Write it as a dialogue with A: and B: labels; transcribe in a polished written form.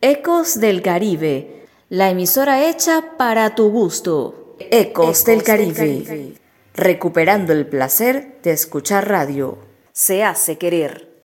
A: Ecos del Caribe, la emisora hecha para tu gusto. Ecos del Caribe, recuperando el placer de escuchar radio. Se hace querer.